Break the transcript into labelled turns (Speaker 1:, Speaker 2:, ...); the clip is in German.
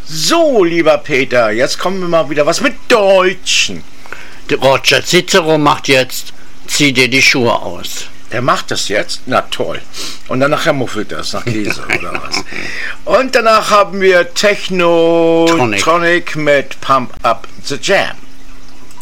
Speaker 1: So, lieber Peter, jetzt kommen wir mal wieder was mit Deutschen.
Speaker 2: Der Roger Cicero macht jetzt, zieh dir die Schuhe aus.
Speaker 1: Der macht das jetzt? Na toll. Und dann nachher muffelt das nach Käse oder was. Und danach haben wir Techno Tronic mit Pump Up the Jam.